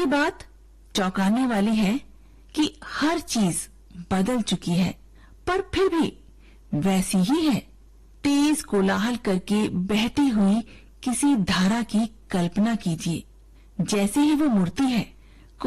ये बात चौंकाने वाली है कि हर चीज बदल चुकी है, पर फिर भी वैसी ही है। तेज कोलाहल करके बहती हुई किसी धारा की कल्पना कीजिए। जैसे ही वो मुड़ती है,